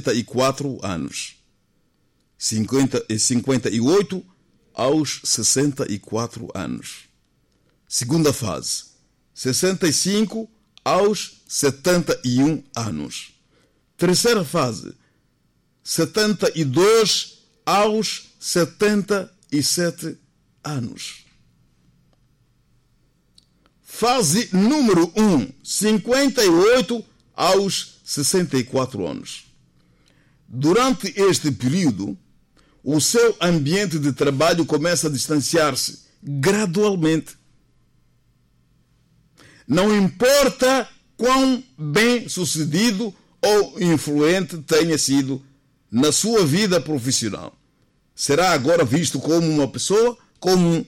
54 anos. 58 aos 64 anos. Segunda fase, 65 aos 71 anos. Terceira fase, 72 aos 77 anos. Fase número 1, 58 aos 64 anos. Durante este período, o seu ambiente de trabalho começa a distanciar-se gradualmente. Não importa quão bem-sucedido ou influente tenha sido na sua vida profissional, será agora visto como uma pessoa comum.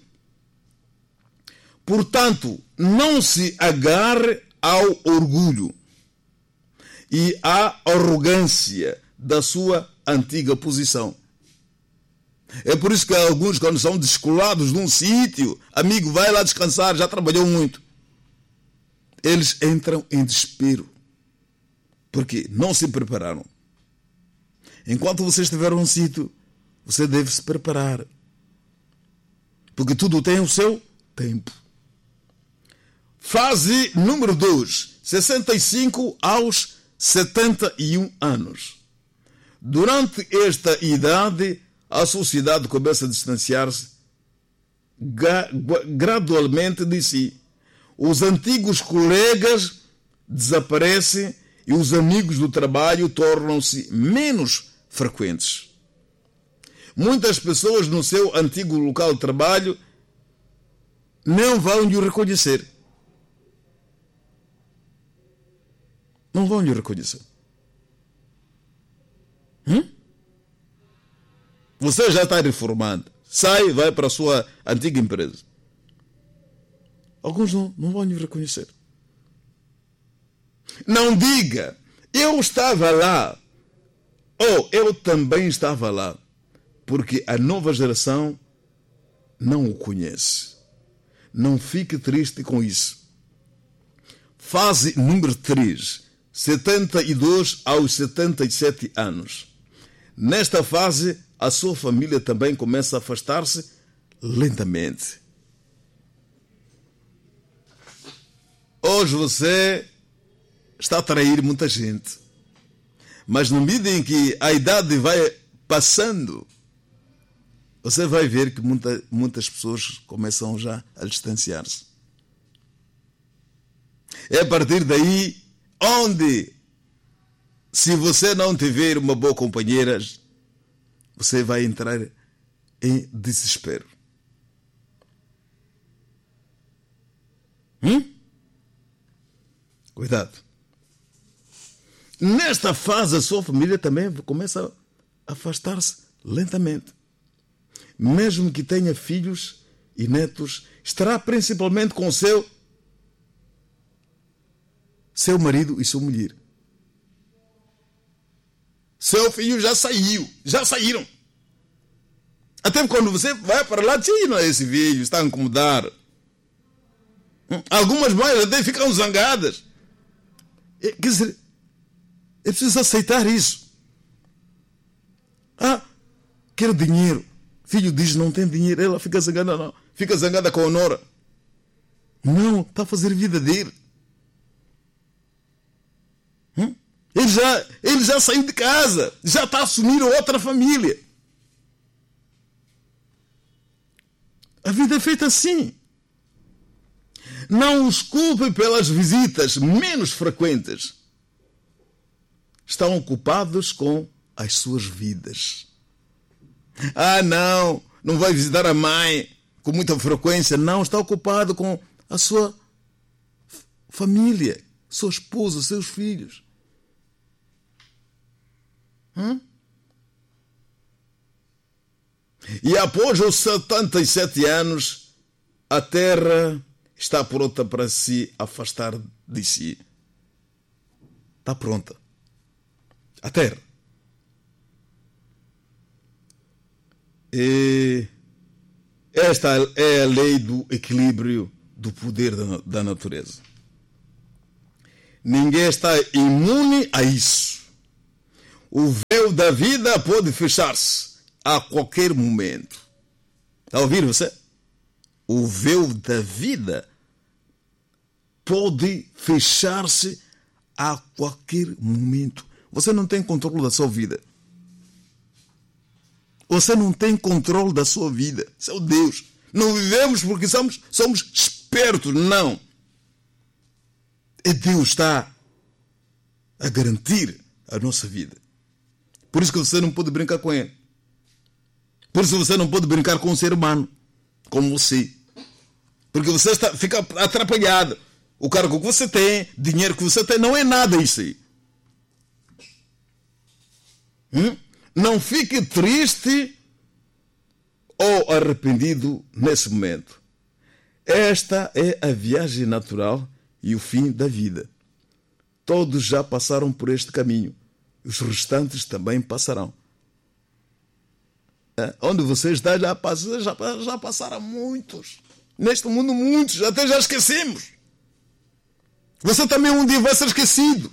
Portanto, não se agarre ao orgulho e à arrogância da sua antiga posição. É por isso que alguns, quando são descolados de um sítio, amigo, vai lá descansar, já trabalhou muito. Eles entram em desespero, porque não se prepararam. Enquanto você estiver num sítio, você deve se preparar, porque tudo tem o seu tempo. Fase número 2, 65 aos 71 anos. Durante esta idade, a sociedade começa a distanciar-se gradualmente de si. Os antigos colegas desaparecem e os amigos do trabalho tornam-se menos frequentes. Muitas pessoas no seu antigo local de trabalho não vão lhe reconhecer. Não vão lhe reconhecer. Você já está reformado. Sai, vai para a sua antiga empresa. Alguns não vão lhe reconhecer. Não diga, eu estava lá. Ou eu também estava lá. Porque a nova geração não o conhece. Não fique triste com isso. Fase número 3. 72 aos 77 anos. Nesta fase, a sua família também começa a afastar-se lentamente. Hoje você está a atrair muita gente. Mas na medida em que a idade vai passando, você vai ver que muitas pessoas começam já a distanciar-se. É a partir daí onde, se você não tiver uma boa companheira, você vai entrar em desespero. Cuidado. Nesta fase, a sua família também começa a afastar-se lentamente. Mesmo que tenha filhos e netos, estará principalmente com seu marido e sua mulher. Seu filho já saíram. Até quando você vai para lá, tira esse filho, está a incomodar. Algumas mães até ficam zangadas. Quer dizer, é preciso aceitar isso. Quero dinheiro. Filho diz não tem dinheiro, ela fica zangada, não. Fica zangada com a nora. Não, está a fazer vida dele. Ele já saiu de casa, já está a assumir outra família. A vida é feita assim. Não os culpe pelas visitas menos frequentes. Estão ocupados com as suas vidas. Não vai visitar a mãe com muita frequência. Não, está ocupado com a sua família, sua esposa, seus filhos. E após os 77 anos, a terra está pronta para se afastar de si. Está pronta. A terra. E esta é a lei do equilíbrio do poder da natureza. Ninguém está imune a isso. O véu da vida pode fechar-se a qualquer momento. Está a ouvir você? O véu da vida pode fechar-se a qualquer momento. Você não tem controle da sua vida. Você não tem controle da sua vida. Seu Deus. Não vivemos porque somos espertos. Não. É Deus que está a garantir a nossa vida. Por isso que você não pode brincar com ele. Por isso você não pode brincar com um ser humano como você. Porque você fica atrapalhado. O cargo que você tem, dinheiro que você tem, não é nada isso aí. Não fique triste ou arrependido nesse momento. Esta é a viagem natural e o fim da vida. Todos já passaram por este caminho. Os restantes também passarão. Onde você está já passaram muitos. Neste mundo muitos, até já esquecemos. Você também um dia vai ser esquecido.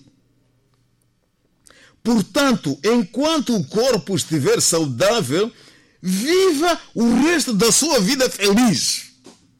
Portanto, enquanto o corpo estiver saudável, viva o resto da sua vida feliz.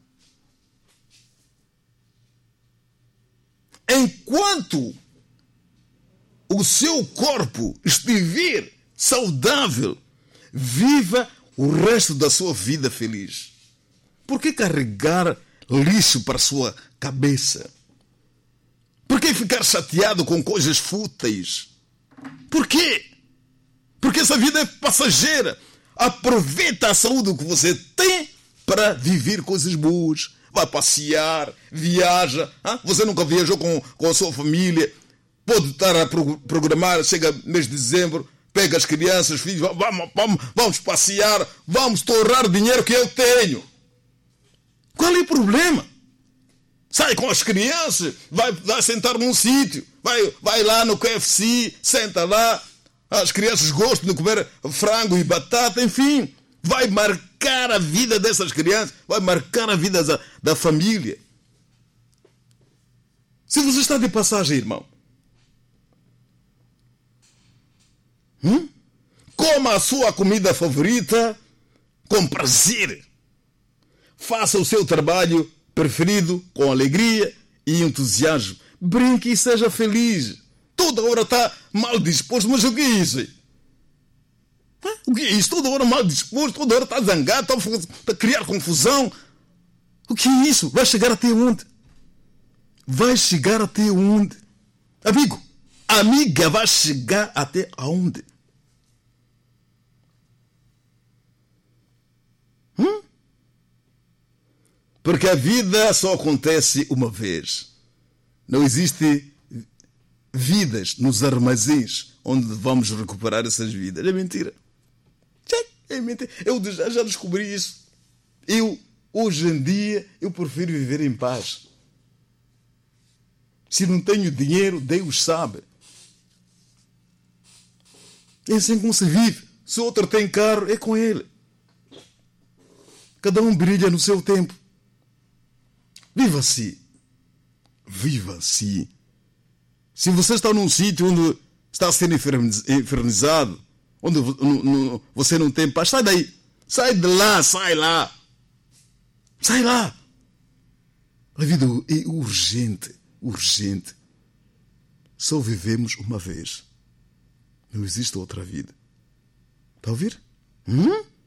Enquanto o seu corpo estiver saudável, viva o resto da sua vida feliz. Por que carregar lixo para a sua cabeça? Por que ficar chateado com coisas fúteis? Por quê? Porque essa vida é passageira. Aproveita a saúde que você tem para viver coisas boas. Vai passear, viaja. Você nunca viajou com a sua família. Pode estar a programar, chega mês de dezembro, pega as crianças, filhos, vamos passear, vamos torrar o dinheiro que eu tenho. Qual é o problema? Sai com as crianças, vai sentar num sítio, vai lá no KFC, senta lá, as crianças gostam de comer frango e batata, enfim, vai marcar a vida dessas crianças, vai marcar a vida da família. Se você está de passagem, irmão, coma a sua comida favorita com prazer. Faça o seu trabalho preferido com alegria e entusiasmo. Brinque e seja feliz. Toda hora está mal disposto. Mas o que é isso? O que é isso? Toda hora mal disposto, toda hora está zangado, está a criar confusão. O que é isso? Vai chegar até onde? Vai chegar até onde? Amigo, amiga, vai chegar até aonde? Porque a vida só acontece uma vez. Não existe vidas nos armazéns onde vamos recuperar essas vidas. É mentira. É mentira. Eu já descobri isso. Hoje em dia, eu prefiro viver em paz. Se não tenho dinheiro, Deus sabe. É assim como se vive. Se o outro tem carro, é com ele. Cada um brilha no seu tempo. Viva assim. Viva assim. Se você está num sítio onde está sendo infernizado, onde você não tem paz, sai daí. Sai de lá, sai lá. Sai lá. A vida é urgente. Urgente. Só vivemos uma vez. Não existe outra vida. Está a ouvir?